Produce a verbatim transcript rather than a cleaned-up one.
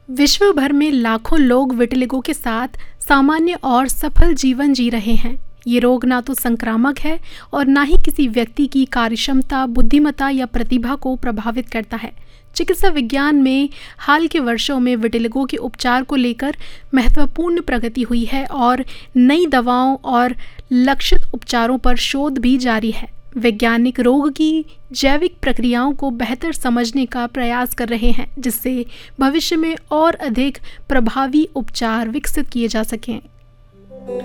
विश्व भर में लाखों लोग विटिलिगो के साथ सामान्य और सफल जीवन जी रहे हैं। ये रोग ना तो संक्रामक है और ना ही किसी व्यक्ति की कार्यक्षमता, बुद्धिमत्ता या प्रतिभा को प्रभावित करता है। चिकित्सा विज्ञान में हाल के वर्षों में विटिलिगो के उपचार को लेकर महत्वपूर्ण प्रगति हुई है और नई दवाओं और लक्षित उपचारों पर शोध भी जारी है। वैज्ञानिक रोग की जैविक प्रक्रियाओं को बेहतर समझने का प्रयास कर रहे हैं, जिससे भविष्य में और अधिक प्रभावी उपचार विकसित किए जा सकें।